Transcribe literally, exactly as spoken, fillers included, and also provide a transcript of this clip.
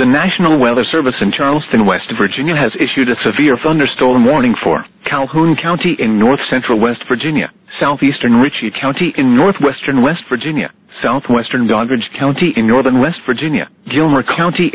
The National Weather Service in Charleston, West Virginia has issued a severe thunderstorm warning for Calhoun County in north-central West Virginia, southeastern Ritchie County in northwestern West Virginia, southwestern Doddridge County in northern West Virginia, Gilmer County